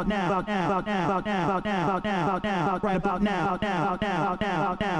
about now, about now, about now, about now, about now, about now, right about now, about now, about now, about now, about now.